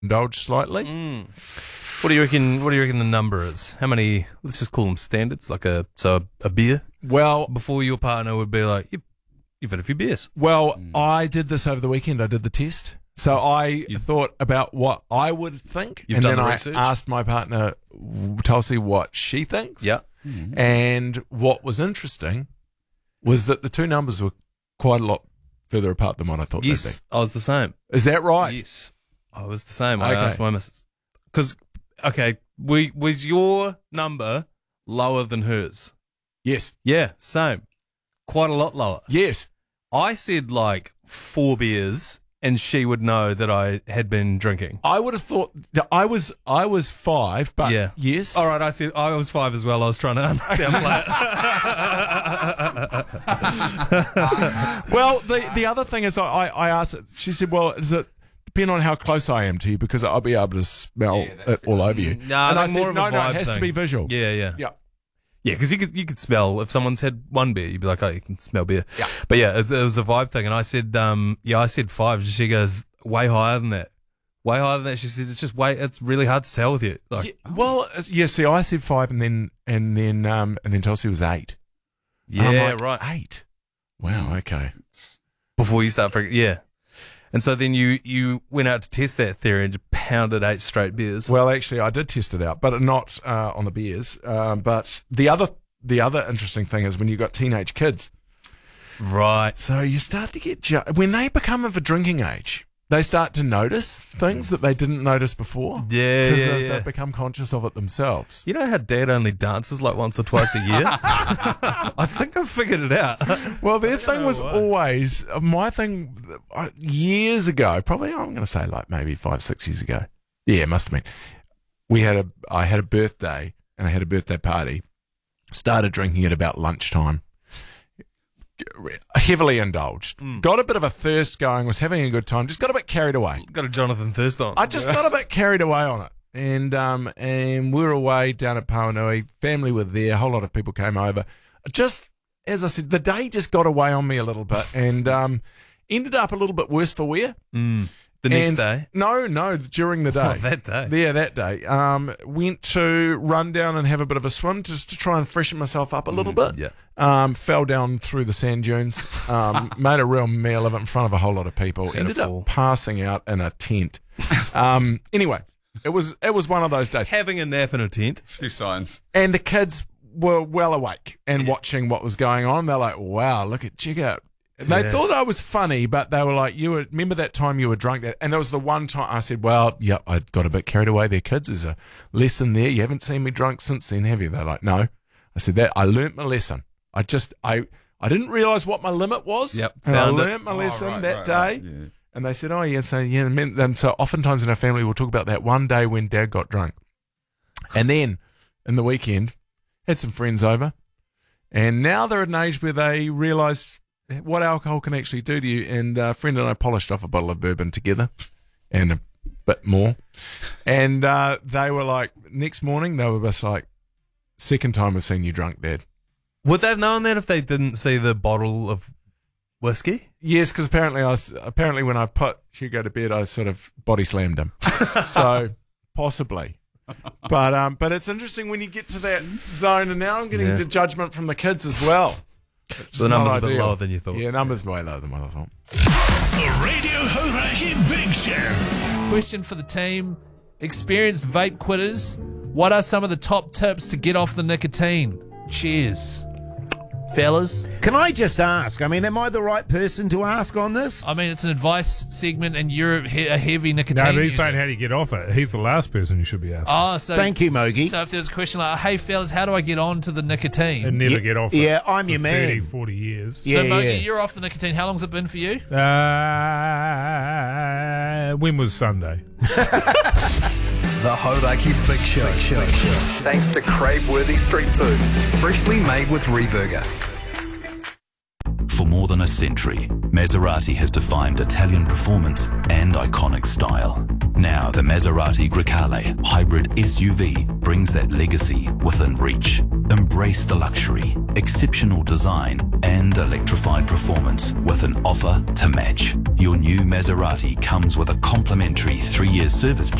indulge slightly. What do you reckon the number is? How many? Let's just call them standards, like a beer. Well, Before your partner would be like, you've had a few beers. I did this over the weekend. I did the test. So I thought about what I would think, You've and done then the I research? asked my partner, Tulsi, what she thinks. Yeah. And what was interesting was that the two numbers were quite a lot further apart than what I thought Yes, I was the same. they'd be. Is that right? Yes, I was the same. I Okay. asked my missus. Because, was your number lower than hers? Yes. Yeah, same. Quite a lot lower. Yes. I said like 4 beers, and she would know that I had been drinking. I would have thought that I was 5, but Yeah. yes. All right, I said I was 5 as well. I was trying to downplay it. Well, the other thing is I asked her, she said, well, does it depend on how close I am to you because I'll be able to smell it all over you. No, and I more said, of a no, it vibe has to thing. be visual. Yeah. Yeah. Yeah, because you could smell if someone's had one beer, you'd be like, oh, you can smell beer. Yeah. But yeah, it was a vibe thing, and I said, I said 5. She goes, way higher than that. Way higher than that. She said, it's really hard to tell with you. Like, Yeah, well, yeah. See, I said 5, and then Tulsi was 8. And I'm yeah, like, right. 8. Wow. Okay. Before you start freaking, yeah. And so then you went out to test that theory and just pounded 8 straight beers. Well, actually, I did test it out, but not on the beers. But the other interesting thing is when you got teenage kids. Right. So you start to get when they become of a drinking age, they start to notice things that they didn't notice before. Yeah, because yeah. they become conscious of it themselves. You know how Dad only dances like once or twice a year? I think I've figured it out. Well, their thing was why. always my thing years ago. Probably I'm going to say like maybe 5-6 years ago. Yeah, it must have been. I had a birthday and I had a birthday party. Started drinking at about lunchtime. Heavily indulged. Got a bit of a thirst going, was having a good time, just got a bit carried away. Got a Jonathan Thirst on. I just got a bit carried away on it. And we were away down at Pauanui. Family were there. A whole lot of people came over. Just, as I said, the day just got away on me a little bit and ended up a little bit worse for wear. The next day? No, during the day. Oh, that day. Yeah, that day. Went to run down and have a bit of a swim just to try and freshen myself up a little bit. Yeah. Fell down through the sand dunes. Made a real meal of it in front of a whole lot of people. Ended fall. up passing out in a tent. Anyway, it was one of those days. Having a nap in a tent. Few signs. And the kids were well awake and watching what was going on. They're like, wow, check out. They thought I was funny, but they were like, remember that time you were drunk? And there was the one time I said, well, yeah, I got a bit carried away there, kids. There's a lesson there. You haven't seen me drunk since then, have you? They're like, no. I said, that I learnt my lesson. I didn't realise what my limit was. Yep, And I found it. learnt my lesson that day. Right, yeah. And they said, oh, yeah. So, yeah. And so oftentimes in our family, we'll talk about that one day when Dad got drunk. And then in the weekend, had some friends over. And now they're at an age where they realise what alcohol can actually do to you. And a friend and I polished off a bottle of bourbon together and a bit more. And they were like, next morning, they were just like, second time I've seen you drunk, Dad. Would they have known that if they didn't see the bottle of whiskey? Yes, because apparently when I put Hugo to bed, I sort of body slammed him. So possibly. But it's interesting when you get to that zone, and now I'm getting into judgment from the kids as well. So the number's a bit lower than you thought. Yeah, numbers way lower than what I thought. The Radio Hauraki Big Show. Question for the team. Experienced vape quitters, what are some of the top tips to get off the nicotine? Cheers. Fellas? Can I just ask? I mean, am I the right person to ask on this? I mean, it's an advice segment and you're a heavy nicotine No, but he's user. saying how do you get off it? He's the last person you should be asking. Oh, so Thank you, Mogi. So if there's a question like, hey, fellas, how do I get on to the nicotine? And never get off it. Yeah, I'm your for man. 30, 40 years. Yeah, so, Mogi, yeah. you're off the nicotine. How long's it been for you? When was Sunday? The Hauraki Big Show. Thanks to crave-worthy street food, freshly made with Reburger. For more than a century, Maserati has defined Italian performance and iconic style. Now the Maserati Grecale hybrid SUV brings that legacy within reach. Embrace the luxury, exceptional design and electrified performance with an offer to match. Your new Maserati comes with a complimentary 3-year service